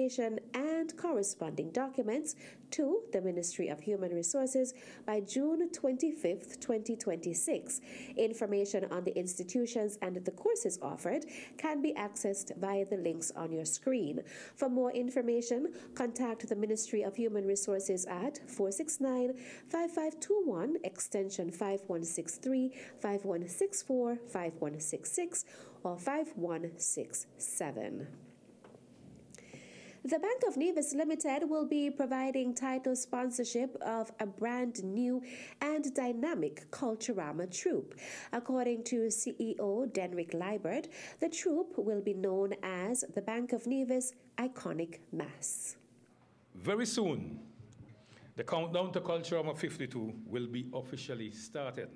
application and corresponding documents to the Ministry of Human Resources by June 25th, 2026. Information on the institutions and the courses offered can be accessed via the links on your screen. For more information, contact the Ministry of Human Resources at 469-5521, extension 5163, 5164, 5166, or 5167. The Bank of Nevis Limited will be providing title sponsorship of a brand new and dynamic Culturama troupe. According to CEO Denrick Liebert, the troupe will be known as the Bank of Nevis Iconic Mass. Very soon, the countdown to Culturama 52 will be officially started.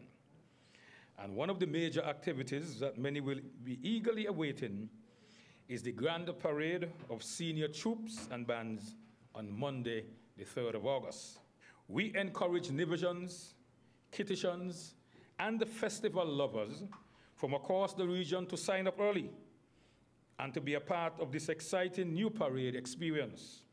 And one of the major activities that many will be eagerly awaiting is the grand parade of senior troops and bands on Monday, the 3rd of August. We encourage Nevisians, Kittitians, and the festival lovers from across the region to sign up early and to be a part of this exciting new parade experience.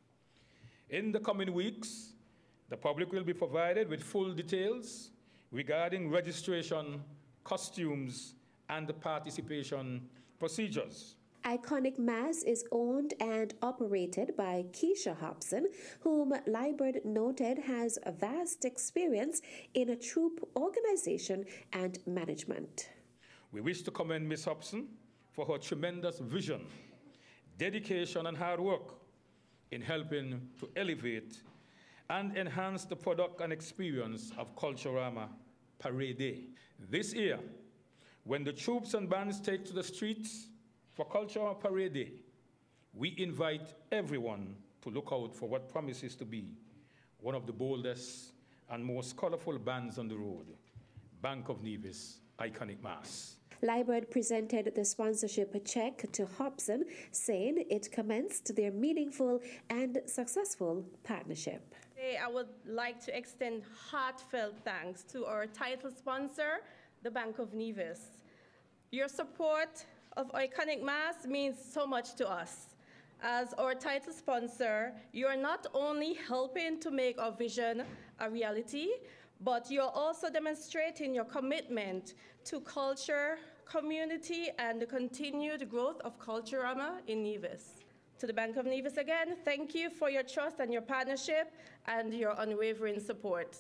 In the coming weeks, the public will be provided with full details regarding registration, costumes, and the participation procedures. Iconic Mass is owned and operated by Keisha Hobson, whom Liebert noted has a vast experience in a troupe organization and management. We wish to commend Ms. Hobson for her tremendous vision, dedication, and hard work in helping to elevate and enhance the product and experience of Culturama Parade Day. This year, when the troops and bands take to the streets for Culturama Parade Day, we invite everyone to look out for what promises to be one of the boldest and most colorful bands on the road, Bank of Nevis Iconic Mass. Liebert presented the sponsorship check to Hobson, saying it commenced their meaningful and successful partnership. Today, I would like to extend heartfelt thanks to our title sponsor, the Bank of Nevis. Your support of Iconic Mass means so much to us. As our title sponsor, you are not only helping to make our vision a reality, but you're also demonstrating your commitment to culture, community, and the continued growth of Culturama in Nevis. To the Bank of Nevis again, thank you for your trust and your partnership and your unwavering support.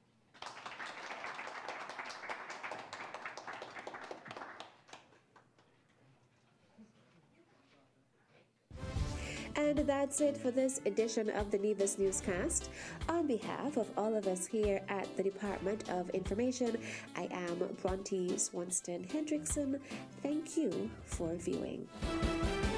And that's it for this edition of the Nevis Newscast. On behalf of all of us here at the Department of Information, I am Bronte Swanston Hendrickson. Thank you for viewing.